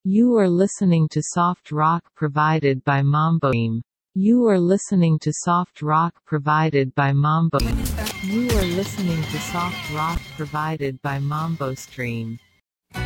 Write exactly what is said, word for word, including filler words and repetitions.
You are listening to soft rock provided by Mambo Stream. You are listening to soft rock provided by Mambo. You are listening to soft rock provided by Mambo Stream.